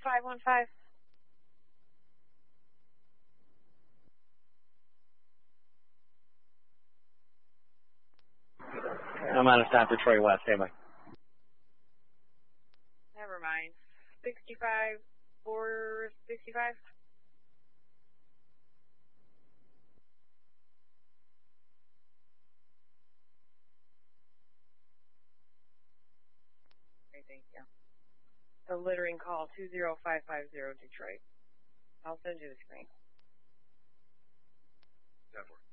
515. I'm out of time for Troy West. Hey, bye. Never mind. 65, 465. Okay, thank you. The littering call 20550 Detroit. I'll send you the screen. Definitely.